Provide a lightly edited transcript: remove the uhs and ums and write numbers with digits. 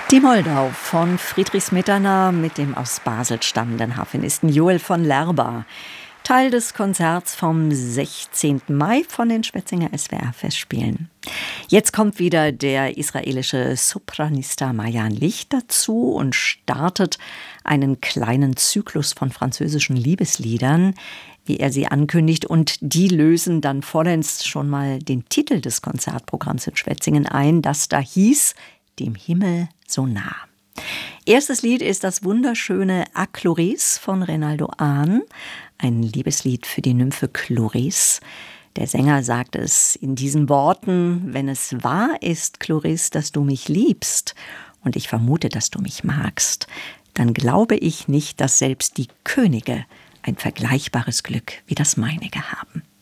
Die Moldau von Friedrich Smetana mit dem aus Basel stammenden Harfenisten Joel von Lerba. Teil des Konzerts vom 16. Mai von den Schwetzinger SWR-Festspielen. Jetzt kommt wieder der israelische Sopranista Marjan Licht dazu und startet einen kleinen Zyklus von französischen Liebesliedern, wie er sie ankündigt. Und die lösen dann vollends schon mal den Titel des Konzertprogramms in Schwetzingen ein, das da hieß »Dem Himmel so nah«. Erstes Lied ist das wunderschöne A Chloris von Reynaldo Ahn, ein Liebeslied für die Nymphe Chloris. Der Sänger sagt es in diesen Worten: Wenn es wahr ist, Chloris, dass du mich liebst und ich vermute, dass du mich magst, dann glaube ich nicht, dass selbst die Könige ein vergleichbares Glück wie das meinige haben.